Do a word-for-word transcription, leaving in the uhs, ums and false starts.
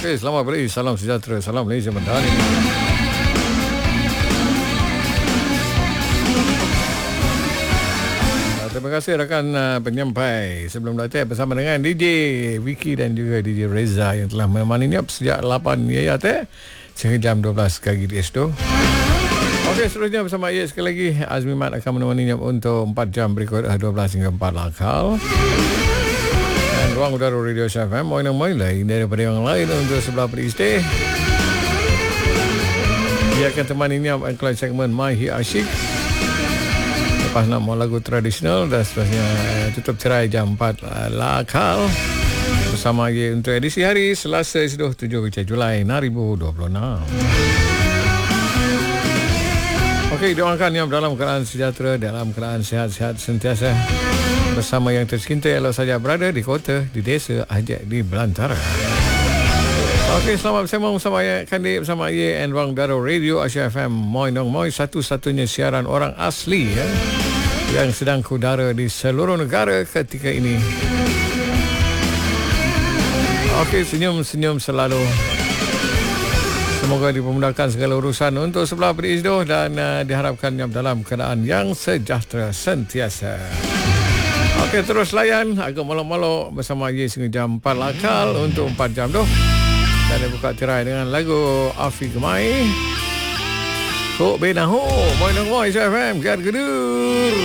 Okey, selamat pagi, salam sejahtera, salam Malaysia Madani. Terima kasih rakan uh, penyampai. Sebelum datang bersama dengan D J Vicky dan juga D J Reza yang telah menemani nyap sejak lapan ya teh sehingga jam dua belas pagi di Esto. Okey, seterusnya bersama ia sekali lagi Azmi Mat akan menemani nyap untuk empat jam berikut dua belas hingga empat lakal. Dan ruang udara Radio F M mau yang main lain daripada yang lain untuk sebelah peristih. Dia akan temani nyap iklan segmen My Hi Asyik. Lepas nak mau lagu tradisional dan seterusnya tutup cerai jam empat lakal bersama ye untuk edisi hari Selasa tujuh Julai dua ribu dua puluh enam. Okey, doakan yang dalam keadaan sejahtera, dalam keadaan sihat-sihat sentiasa bersama yang tercinta kalau saja berada di kota, di desa, ajak di belantara. Okey, selamat bersama bersama ya Kandi bersama ye and Ruang Udara Radio Asia F M Moi Nong Moi, satu-satunya siaran orang asli ya yang sedang kudara di seluruh negara ketika ini. Okey, senyum-senyum selalu. Semoga dipermudahkan segala urusan untuk sebelah berizdoh dan uh, diharapkannya dalam keadaan yang sejahtera sentiasa. Okey, terus layan agak molok-molok bersama ye sehingga jam empat lakal untuk empat jam doh. Dan dia buka tirai dengan lagu Afi Gemai. Kok benaho, Moi Nong Moi F M, Gar Gedur.